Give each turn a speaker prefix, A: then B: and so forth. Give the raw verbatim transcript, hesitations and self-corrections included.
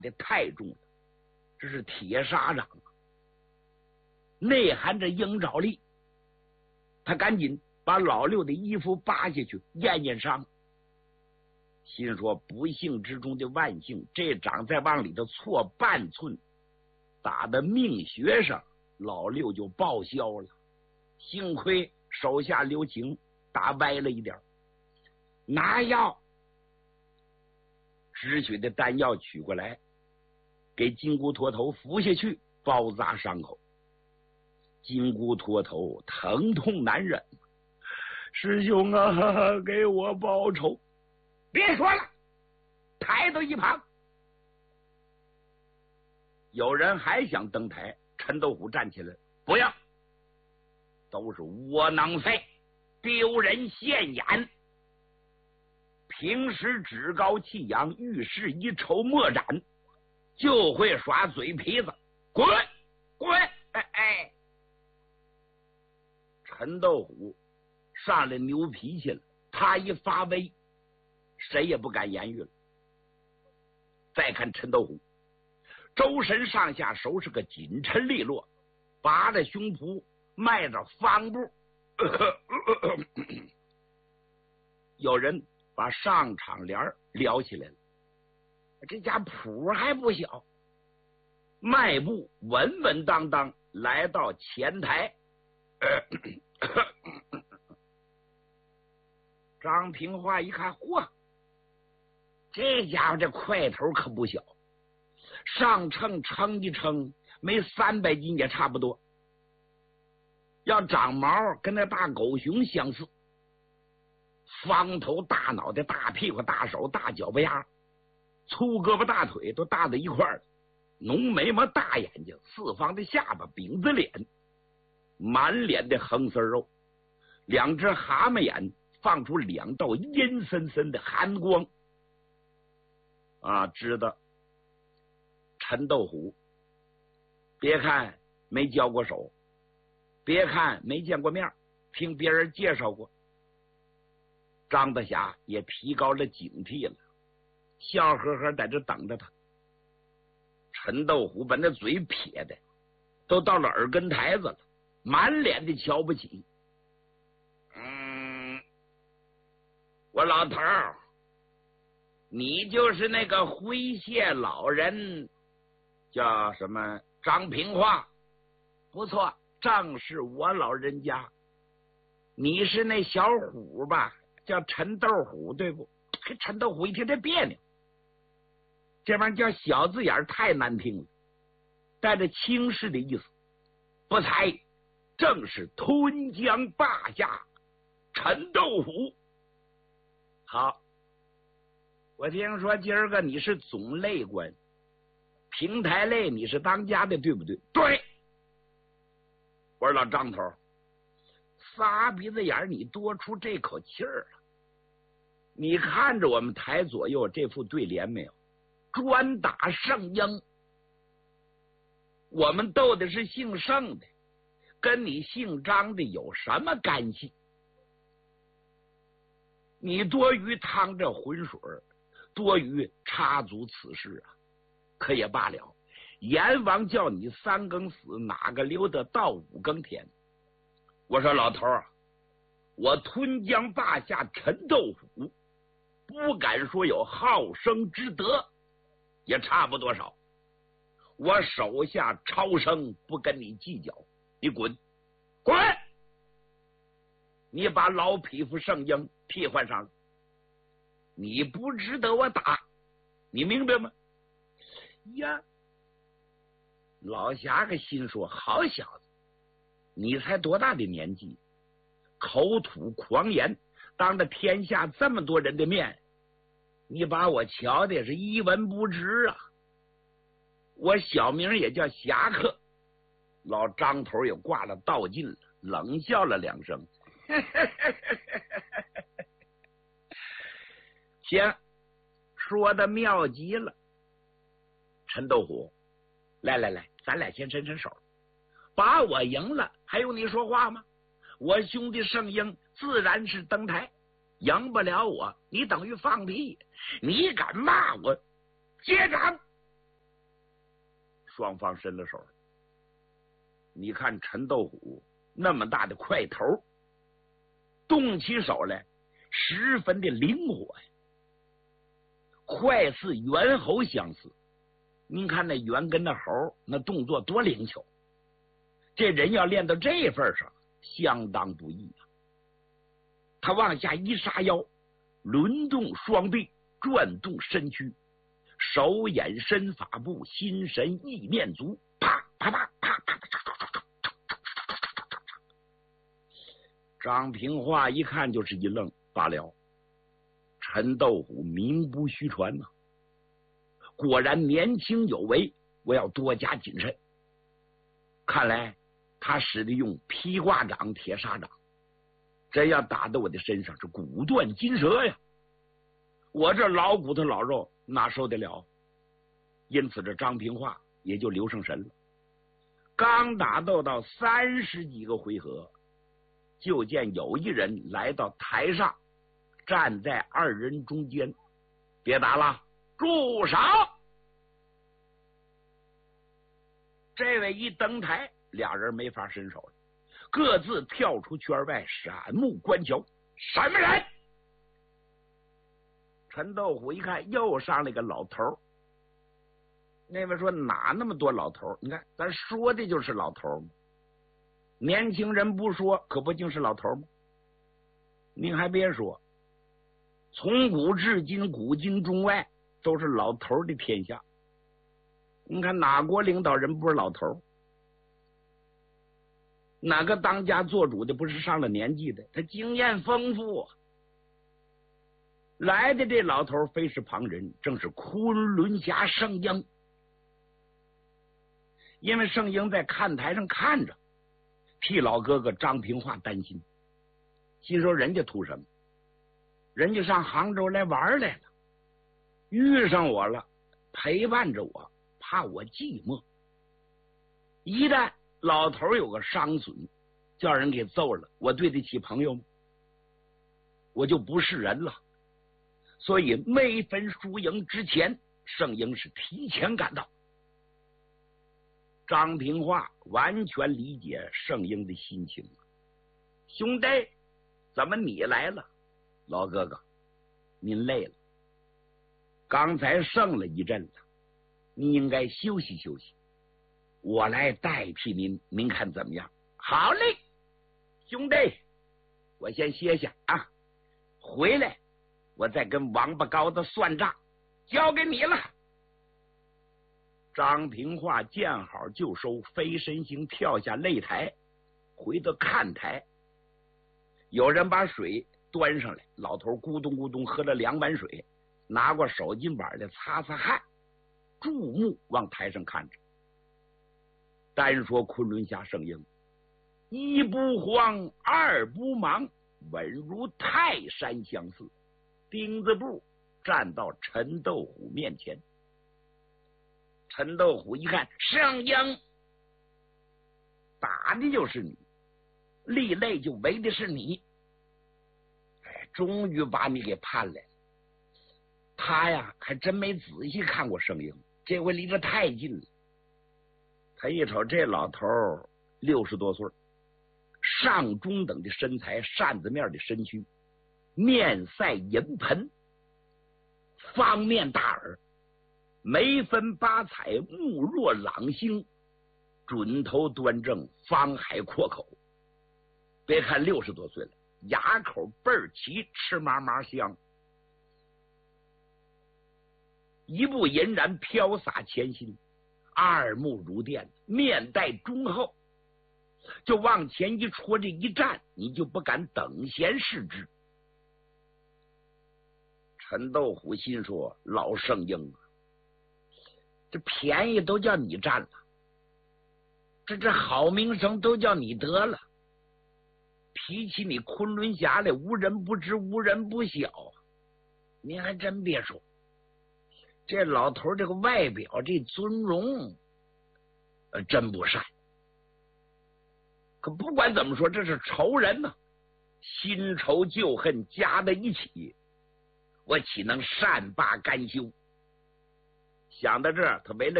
A: 的太重了，这是铁砂掌，内含着硬着力。他赶紧把老六的衣服扒下去验验伤，心说不幸之中的万幸，这掌再往里头错半寸，打的命穴上，老六就报销了。幸亏手下留情，打歪了一点，拿药，止血的丹药取过来，给金箍脱头服下去，包扎伤口。金箍脱头疼痛难忍，师兄啊，给我报仇！别说了，抬到一旁。有人还想登台，陈斗虎站起来，不要，都是窝囊废，丢人现眼。平时趾高气扬，遇事一筹莫展，就会耍嘴皮子，滚滚！哎哎，陈斗虎上来牛脾气了，他一发威，谁也不敢言语了。再看陈斗虎，周身上下手是个紧抻利落，拔着胸脯，迈着方步。有人把上场帘撩起来了，这家谱还不小，迈步稳稳当当来到前台。张平花一看，嚯，这家伙这块头可不小，上秤称一称，没三百斤也差不多，要长毛跟那大狗熊相似，方头大脑袋，大屁股，大手，大脚巴丫，粗胳膊大腿都大在一块儿，浓眉毛，大眼睛，四方的下巴，饼子脸，满脸的横丝肉，两只蛤蟆眼放出两道阴森森的寒光。啊，知道陈斗虎，别看没交过手，别看没见过面，听别人介绍过。张大侠也提高了警惕了，笑呵呵在这等着他。陈斗虎把那嘴撇的都到了耳根台子了，满脸的瞧不起。嗯，我老头儿，你就是那个诙谐老人，叫什么张平花？不错，正是我老人家。你是那小虎吧？叫陈斗虎对不？陈斗虎一听这别扭，这玩意儿叫小字眼太难听了，带着轻视的意思。不才正是吞江霸下陈斗虎。好，我听说今儿个你是总擂官，平台擂你是当家的，对不对？对。我说老张头，仨鼻子眼你多出这口气儿了。你看着我们台左右这副对联没有？专打圣鹰，我们斗的是姓盛的，跟你姓张的有什么干系？你多余趟这浑水，多余插足此事啊，可也罢了。阎王叫你三更死，哪个留得到五更天？我说老头啊，我吞江霸下陈斗虎，不敢说有好生之德，也差不多少。我手下超生不跟你计较，你滚滚！你把老匹夫圣鹰替换上，你不值得我打，你明白吗？呀，老侠个心说，好小子，你才多大的年纪，口吐狂言，当着天下这么多人的面，你把我瞧的是一文不值啊！我小名也叫侠客。老张头也挂了道劲了，冷笑了两声。行，说的妙极了。陈斗虎，来来来，咱俩先伸伸手，把我赢了还用你说话吗？我兄弟圣鹰自然是登台，赢不了我，你等于放屁。你敢骂我，接掌！ 双方伸了手。你看陈斗虎那么大的块头，动起手来十分的灵活呀，快似猿猴相似。您看那猿跟那猴那动作多灵巧，这人要练到这份上相当不易啊。他往下一杀腰，轮动双臂，转动身躯，手眼身法步，心神意念足，啪啪啪啪啪啪。张平化一看就是一愣，罢了，陈斗虎名不虚传呐、啊，果然年轻有为，我要多加谨慎。看来他使的用披挂掌、铁砂掌，真要打到我的身上是骨断筋折呀！我这老骨头老肉哪受得了？因此这张平化也就留上神了。刚打斗到三十几个回合，就见有一人来到台上，站在二人中间，别打了，住手！这位一登台，俩人没法伸手了，各自跳出圈外，闪目观瞧。什么人？陈斗虎一看，又上来个老头。那位说哪那么多老头？你看咱说的就是老头，年轻人不说，可不竟是老头吗？您还别说，从古至今，古今中外都是老头的天下。你看哪国领导人不是老头？哪个当家做主的不是上了年纪的？他经验丰富。来的这老头非是旁人，正是昆仑侠圣英。因为圣英在看台上看着，替老哥哥张平化担心，心说人家图什么？人家上杭州来玩来了，遇上我了，陪伴着我，怕我寂寞。一旦老头有个伤损，叫人给揍了，我对得起朋友吗？我就不是人了。所以没分输赢之前，圣英是提前赶到。张平化完全理解圣英的心情。兄弟，怎么你来了？老哥哥，您累了，刚才胜了一阵子，你应该休息休息，我来代替您，您看怎么样？好嘞，兄弟，我先歇下啊，回来我再跟王八羔子算账，交给你了。张平化见好就收，飞身形跳下擂台，回到看台。有人把水端上来，老头咕咚咕咚喝了两碗水，拿过手巾板来擦擦汗，注目往台上看着。单说昆仑侠圣英，一不慌，二不忙，稳如泰山相似，钉子步站到陈斗虎面前。陈斗虎一看，圣英打的就是你，立擂就围的是你，哎，终于把你给判来了。他呀还真没仔细看过圣英，这回离得太近了。他一瞅这老头六十多岁，上中等的身材，扇子面的身躯，面赛银盆，方面大耳，眉分八彩，目若朗星，准头端正，方海阔口。别看六十多岁了，牙口倍儿齐，吃嘛嘛香。一步银然飘洒前心，二目如电，面带忠厚，就往前一戳，这一站，你就不敢等闲视之。陈斗虎心说：老圣英，这便宜都叫你占了，这这好名声都叫你得了，提起你昆仑侠来，无人不知，无人不晓。您还真别说，这老头这个外表，这尊容，呃，真不善。可不管怎么说，这是仇人呢、啊，新仇旧恨加在一起，我岂能善罢甘休？想到这儿，他为了